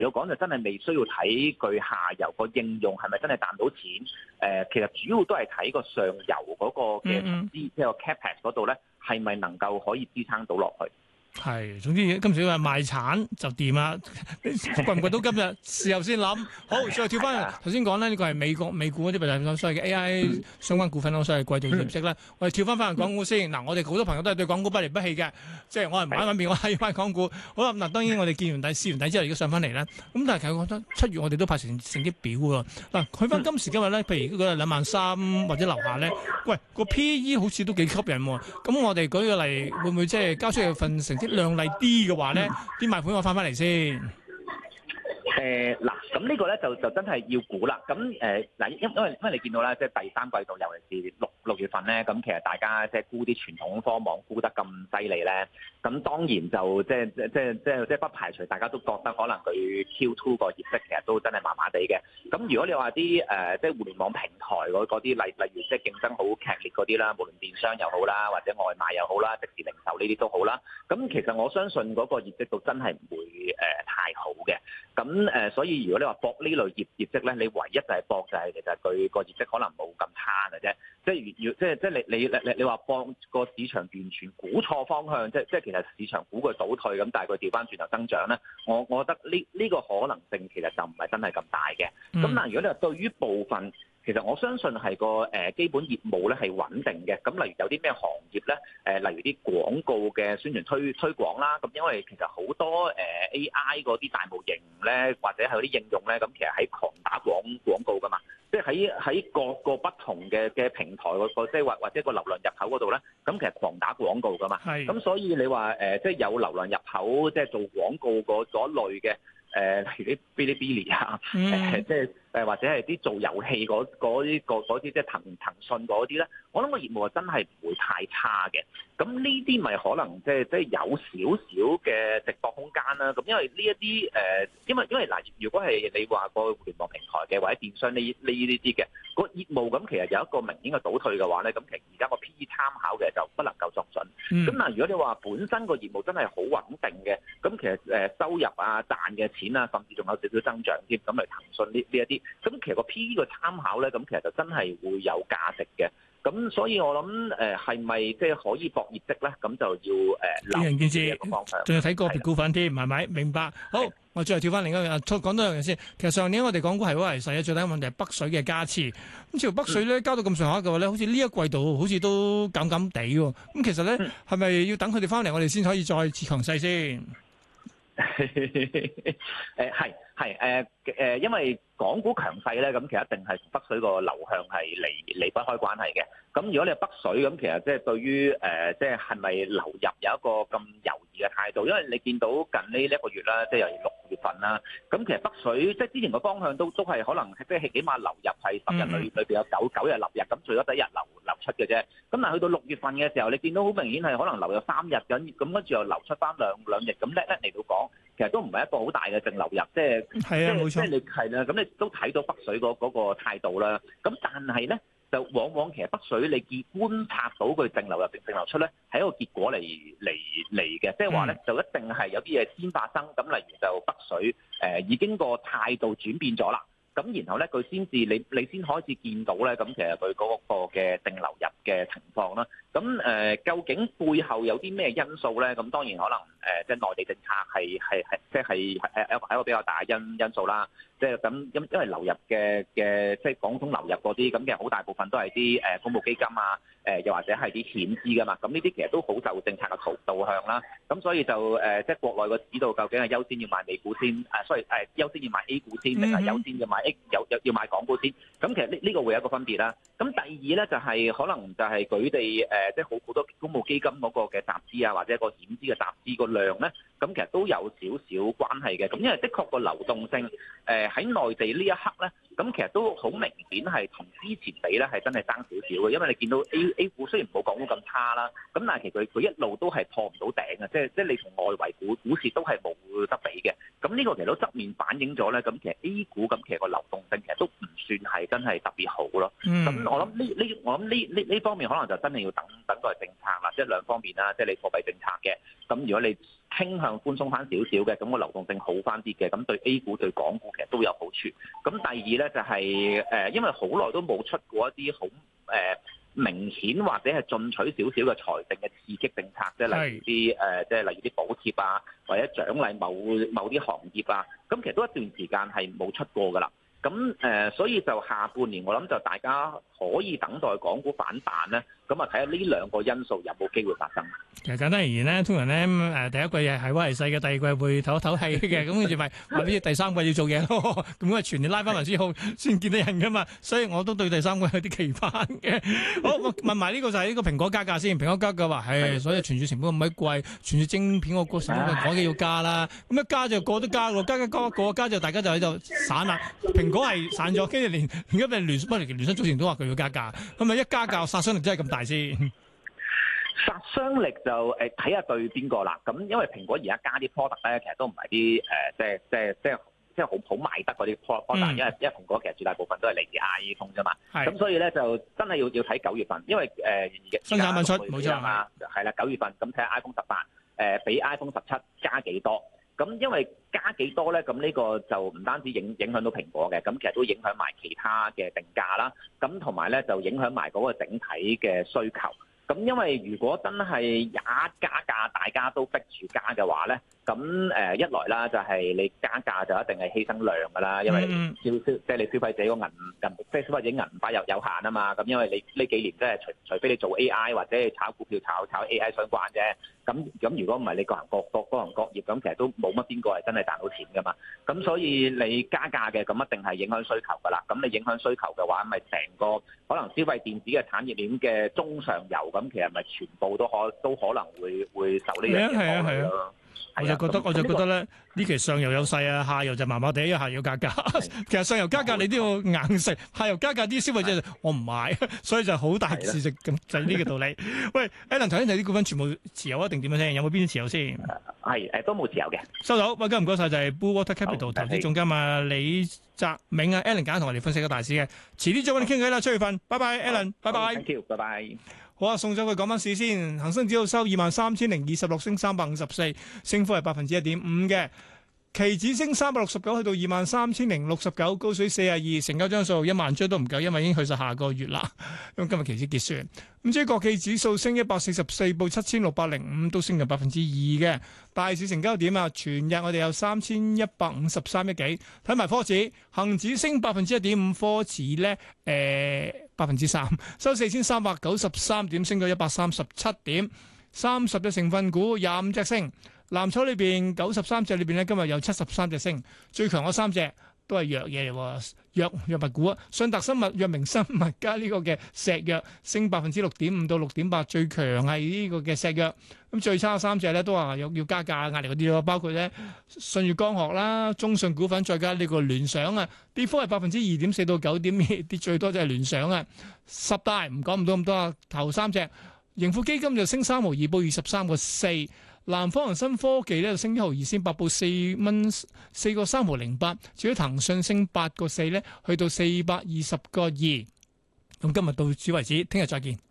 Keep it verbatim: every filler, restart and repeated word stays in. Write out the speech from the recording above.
嚟講就真係未需要睇佢下游個應用係咪真係賺到錢。誒、呃，其實主要都係睇個上游嗰個嘅投資，即係個 capex 嗰度咧，係咪能夠可以支撐到落去？ 係，總之今次話賣產就掂啦，貴唔貴到今日事後先諗。好，再跳翻頭先講咧，呢個係美國美股嗰啲譬如所謂嘅 A I 相關股份咯，所謂季度業績咧。我哋跳翻翻去港股先。嗱，我哋好多朋友都係對港股不離不棄嘅，即係我係買緊邊，我係要買港股。好啦，嗱，當然我哋見完底試完底之後，而家上翻嚟啦。咁但係其實我覺得七月我哋都派成成績表喎。嗱，去翻今時今日咧，譬如嗰個兩萬三或者樓下咧，喂個 P E 好似都幾吸引喎。咁我哋舉個例，會唔會即係交出去份成績亮麗啲嘅話咧，啲賣盤我翻翻嚟先。 誒嗱，咁呢個咧就就真係要估啦。咁誒嗱，因因為因為你見到啦，即係第三季度，尤其是六六月份咧，咁其實大家即係沽啲傳統科網沽得咁犀利咧，咁當然就即係即係即係即係不排除大家都覺得可能佢 Q 二 個業績其實都真係麻麻地嘅。咁如果你話啲誒即係互聯網平台嗰嗰啲，例例如即係競爭好劇烈嗰啲啦，無論電商又好啦，或者外賣又好啦，即時零售呢啲都好啦。咁其實我相信嗰個業績都真係唔會誒、呃、太好嘅。咁誒、呃，所以如果你話博呢類業業績咧，你唯一就係博就係其實佢個業績可能冇咁差嘅啫。即係如即係即係你你你你話博個市場完全估錯方向，即係即係其實市場估佢倒退咁，但係佢調翻轉頭增長咧，我我覺得呢呢、這個可能性其實就唔係真係咁大嘅。咁但係如果你話對於部分，其實我相信係個誒基本業務咧係穩定嘅。咁例如有啲咩行業咧？誒例如啲廣告嘅宣傳推推廣啦。咁因為其實好多誒 A I 嗰啲大模型咧，或者係嗰啲應用咧，咁其實喺狂打廣廣告噶嘛。即係喺喺各個不同嘅嘅平台嗰個即係或或者個流量入口嗰度咧，咁其實狂打廣告噶嘛。係。咁所以你話誒即係有流量入口，即係做廣告嗰嗰類嘅。誒，例如啲 Bilibili 啊，誒，即係誒，或者係啲做遊戲嗰啲啲，即係騰騰訊嗰啲咧，我諗個業務真係唔會太差嘅。咁呢啲咪可能即係即係有少少嘅直播空間啦。咁因為呢一啲誒，因為因為嗱，如果係你話個互聯網平台嘅或者電商呢呢呢啲嘅個業務，咁其實有一個明顯嘅倒退嘅話咧，咁其實而家個 P E 參考嘅就不能夠作準。咁嗱、嗯，如果你話本身個業務真係好穩定嘅，咁其實誒收入啊賺嘅錢啊，甚至仲有少少增長添，咁嚟騰訊呢呢一啲，咁其實個 P E 個參考咧，咁其實就真係會有價值嘅。咁所以我諗誒係咪即係可以博業績咧？咁就要誒留意一個方向， 仲要睇個別股份添，係咪？明白。好，我再跳翻另一樣，講多樣嘢先。其實上年我哋港股係好危勢嘅，最大問題係北水嘅加持。咁似乎北水咧交到咁上下嘅話咧，好似呢一季度好似都減減地喎。咁其實咧係咪要等佢哋翻嚟，我哋先可以再次強勢先？ 誒係係誒誒，因為港股強勢咧，咁其實一定係同北水個流向係離離不開關係嘅。咁如果你係北水，咁其實即係對於誒，即係係咪流入有一個咁猶豫嘅態度？因為你見到近呢一個月啦，即係由六月份啦，咁其實北水即係之前個方向都都係可能即係起碼流入係十日裏裏邊有九九日流入，咁除咗第一日流流出嘅啫。咁但係去到六月份嘅時候，你見到好明顯係可能流入三日咁，咁跟住又流出翻兩兩日，咁叻叻嚟到講，其實都唔係一個好大嘅淨流入，即係係啊，冇錯， 即係你係啦，咁你都睇到北水嗰嗰個態度啦。咁但係咧，就往往其實北水你見觀察到佢淨流入定淨流出咧，係一個結果嚟嚟嚟嘅，即係話咧就一定係有啲嘢先發生。咁例如就北水誒、呃、已經個態度轉變咗啦。咁然後咧，佢先至你你先開始見到咧，咁其實佢嗰個嘅淨流入嘅情況啦。咁誒、呃，究竟背後有啲咩因素咧？咁當然可能誒、呃，即係內地政策係係係即係係係一個係一個比較大嘅因因素啦。即係咁因因為流入嘅嘅即係港通流入嗰啲，咁其實好大部分都係啲誒公募基金啊，誒、呃、又或者係啲險資噶嘛。咁呢啲其實都好受政策嘅導導向啦。咁所以就誒、呃，即係國內個指導究竟係優先要買美股先，誒所以誒優先要買 A 股先，定係優先要買 A 有有要買港股先？咁其實呢呢個會有一個分別啦。咁第二咧就係、是、可能就係佢哋誒。即係好好多公募基金嗰個嘅集資啊，或者個險資嘅集資個量咧，咁其實都有少少關係嘅。咁因為的確個流動性，誒喺內地呢一刻咧，咁其實都好明顯係同之前比咧係真係爭少少嘅。因為你見到 A A 股雖然冇港股咁差啦，咁但係其實佢佢一路都係破唔到頂嘅，即係即係你同外圍股股市都係冇得比嘅。咁呢個其實都側面反映咗咧，咁其實 A 股咁其實個流動性其實都唔算係真係特別好咯。咁、嗯、我諗呢呢我諗呢呢呢方面可能就真係要等等待政策啦，即係兩方面啦，即係你貨幣政策嘅。咁如果你傾向寬鬆翻少少嘅，咁個流動性好翻啲嘅，咁對 A 股對港股其實都有好處。咁第二咧就係誒，因為好耐都冇出過一啲好誒明顯或者係進取少少嘅財政嘅刺激政策，即係例如啲誒，即係例如啲補貼啊，或者獎勵某某啲行業啊，咁其實都一段時間係冇出過㗎啦。咁誒、呃，所以就下半年我諗就大家可以等待港股反彈咧，咁啊睇下呢兩個因素有冇機會發生。 其實簡單而言咧，通常咧誒第一季係威係細嘅，第二季會唞一唞氣嘅，咁跟住咪話俾第三季要做嘢咯。咁啊全年拉翻埋之後先見到人噶嘛，所以我都對第三季有啲期盼嘅。好，問埋呢個就係呢個蘋果加價先，蘋果加價話係，所以存儲成本咁鬼貴，存儲晶片個個成本講嘅要加啦。咁一加就個個都加喎，加加加個個加就大家就喺度散啦。蘋果係散咗，跟住連而家咪聯乜嚟？聯想早前都話佢要加價，咁咪一加價殺傷力真係咁大先？ 殺傷力就誒睇下對邊個啦。咁因為蘋果而家加啲 product 咧，其實都唔係啲誒即係即係即係即係好好賣得嗰啲 product，因為因為蘋果其實絕大部分都係嚟自 iPhone 啫嘛。咁所以咧就真係要要睇九月份，因為誒、呃、 新產品出冇錯啊，係啦九月份咁睇下 iPhone 十八誒比 iPhone 十七加幾多。咁因為加幾多咧，咁呢個就唔單止影影響到蘋果嘅，咁其實都影響埋其他嘅定價啦。咁同埋咧就影響埋嗰個整體嘅需求。咁因為如果真係一加價，大家都逼住加嘅話咧，咁誒一來啦，就係你加價就一定係犧牲量㗎啦，因為消消即係你消費者個銀銀即係消費者銀包有有限啊嘛。咁因為你呢幾年即係除除非你做 A I 或者係炒股票炒炒 A I 相關啫。咁咁如果唔係你各行各各各行各業，咁其實都冇乜邊個係真係賺到錢㗎嘛。咁所以你加價嘅，咁一定係影響需求㗎啦。咁你影響需求嘅話，咪成個可能消費電子嘅產業鏈嘅中上游，咁其實咪全部都可都可能會會受呢樣嘢影響咯。 我就覺得，我就覺得咧，呢期上游有勢啊，下游就麻麻地，因為下游加價。其實上游加價你都要硬食，下游加價啲消費者我唔買，所以就好大市值咁，就係呢個道理。喂 Alan 頭先睇啲股份全部持有一定點樣先？有冇邊啲持有先？ 係誒，都冇持有嘅。 收到，喂，唔該晒，就係 Blue Water Capital 投資總監啊李澤銘啊 Alan 簡同我哋分析個大市嘅，遲啲再揾你傾偈啦，七月份，拜拜 Alan，拜拜。 Thank you，拜拜。 好啊，送咗佢講翻市先。恒生指數收二萬三千零二十六，升三百五十四，升幅係百分之一點五嘅。期指升三百六十九，去到二萬三千零六十九，高水四十二，成交張數一萬張都唔夠，因為已經去晒下個月啦。咁今日期指結算，咁至於國企指數升一百四十四，報七千六百零五，都升近百分之二嘅。大市成交點啊，全日我哋有三千一百五十三億幾。睇埋科指，恒指升百分之一點五，科指咧誒百分之三，收四千三百九十三點，升到一百三十七點。三十隻成分股，廿五隻升。藍籌裏邊九十三隻裏邊咧，今日有七十三隻升，最強嗰三隻都係藥嘢嚟喎，藥藥物股啊，信達生物、藥明生物加呢個嘅石藥升百分之六點五到六點八，最強係呢個嘅石藥。咁最差三隻咧都話有要加價壓力嗰啲咯，包括咧舜宇光學啦、中信股份再加呢個聯想啊，跌幅係百分之二點四到九點二，跌最多就係聯想啊。十大唔講唔到咁多啊，頭三隻盈富基金就升三毫二，報二十三個四。南方恒生科技咧就升一毫二先八，報四蚊四個三毫零八。至於騰訊升八個四咧，去到四百二十個二。咁今日到此為止，聽日再見。